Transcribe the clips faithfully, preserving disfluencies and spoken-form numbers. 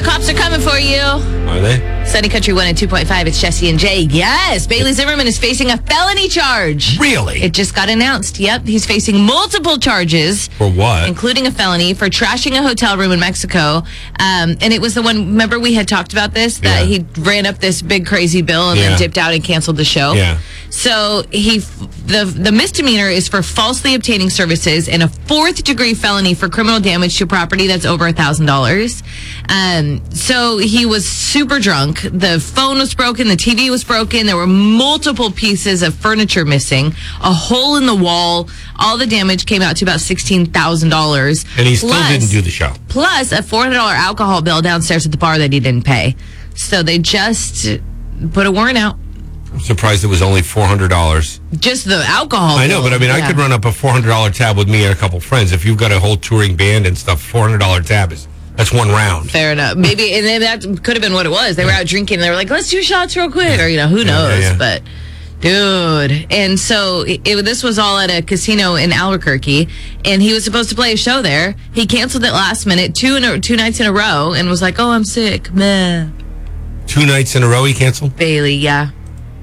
the cops are coming for you. Are they? Sunny Country one at two point five. It's Jesse and Jay. Yes, Bailey Zimmerman is facing a felony charge. Really? It just got announced. Yep, he's facing multiple charges. For what? Including a felony for trashing a hotel room in Mexico. Um, and it was the one, remember we had talked about this? That Yeah. he ran up this big crazy bill and Yeah. then dipped out and canceled the show. Yeah. So he, the the misdemeanor is for falsely obtaining services and a fourth degree felony for criminal damage to property that's over a thousand dollars. Um, so he was super drunk. The phone was broken. The T V was broken. There were multiple pieces of furniture missing. A hole in the wall. All the damage came out to about sixteen thousand dollars. And he still didn't do the show. Plus a four hundred dollars alcohol bill downstairs at the bar that he didn't pay. So they just put a warrant out. I'm surprised it was only four hundred dollars. Just the alcohol I know, bill. but I mean, Yeah. I could run up a four hundred dollars tab with me and a couple friends. If you've got a whole touring band and stuff, four hundred dollars tab is, that's one round. Fair enough. Maybe, and then that could have been what it was. They were out drinking and they were like, let's do shots real quick. Or, you know, who knows? yeah, yeah. But, dude. And so it, it, this was all at a casino in Albuquerque. And he was supposed to play a show there. He canceled it last minute, two in a, two nights in a row, and was like, oh, I'm sick. Meh. Two nights in a row he canceled? Bailey, yeah.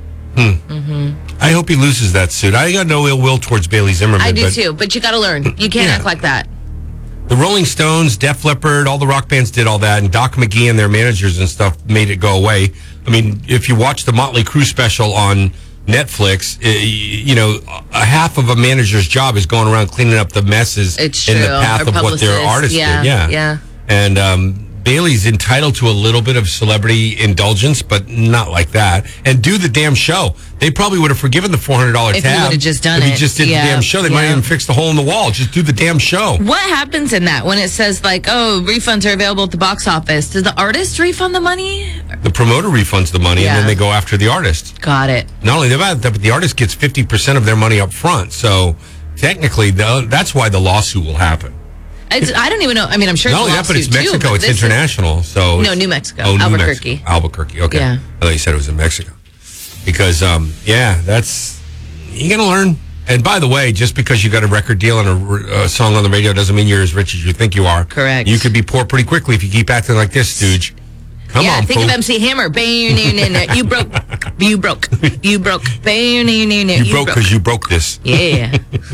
I hope he loses that suit. I got no ill will towards Bailey Zimmerman. I do but too. But you got to learn. You can't Yeah. act like that. The Rolling Stones, Def Leppard, all the rock bands did all that, and Doc McGee and their managers and stuff made it go away. I mean, if you watch the Motley Crue special on Netflix, eh, you know, a half of a manager's job is going around cleaning up the messes It's in the true. path Or of what their publicists. artists Yeah, did. Yeah. yeah. And um, Bailey's entitled to a little bit of celebrity indulgence, but not like that. And do the damn show. They probably would have forgiven the four hundred dollars If he tab. would've just done if he it. just did Yeah, the damn show. They might yeah. even fix the hole in the wall. Just do the damn show. What happens in that when it says, like, oh, refunds are available at the box office? Does the artist refund the money? The promoter refunds the money, Yeah. and then they go after the artist. Got it. Not only that, but the artist gets fifty percent of their money up front. So technically, the, that's why the lawsuit will happen. It's, I don't even know. I mean, I'm sure Not it's only a that, but it's lawsuit, too, Mexico. but It's this is- international. So No, it's- New Mexico. Oh, New Albuquerque. Mexico. Albuquerque. Okay. Yeah. I thought you said it was in Mexico. Because, um, yeah, that's, you're going to learn. And by the way, just because you got a record deal and a, a song on the radio doesn't mean you're as rich as you think you are. Correct. You could be poor pretty quickly if you keep acting like this, stooge. Come yeah, on, think fool. of M C Hammer. You broke. You broke. You broke. You You broke because you broke this. Yeah.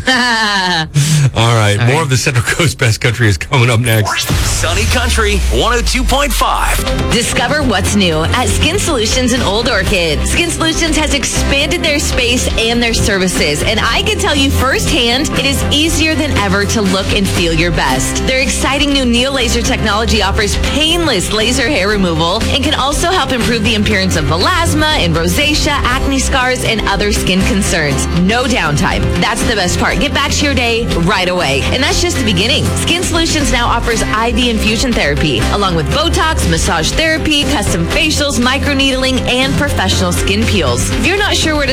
All right. All More right. of the Central Coast Best Country is coming up next. Sunny Country one oh two point five. Discover what's new at Skin Solutions in Old Orchid. Skin Solutions has expanded their space and their services, and I can tell you firsthand, it is easier than ever to look and feel your best. Their exciting new Neo Laser technology offers painless laser hair removal and can also help improve the appearance of melasma and rosacea, acne scars, and other skin concerns. No downtime. That's the best part. Get back to your day right away. And that's just the beginning. Skin Solutions now offers I V infusion therapy, along with Botox, massage therapy, custom facials, microneedling, and professional skin peels. If you're not sure where to